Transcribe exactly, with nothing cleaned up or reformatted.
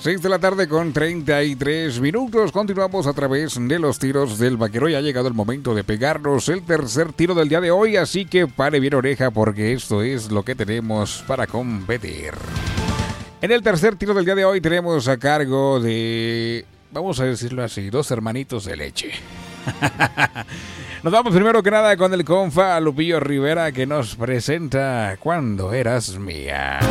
seis de la tarde con treinta y tres minutos. Continuamos a través de los tiros del vaquero. Ya ha llegado el momento de pegarnos el tercer tiro del día de hoy. Así que pare bien oreja porque esto es lo que tenemos para competir. En el tercer tiro del día de hoy tenemos a cargo de, vamos a decirlo así, dos hermanitos de leche. Nos vamos primero que nada con el compa Lupillo Rivera, que nos presenta Cuando Eras Mía.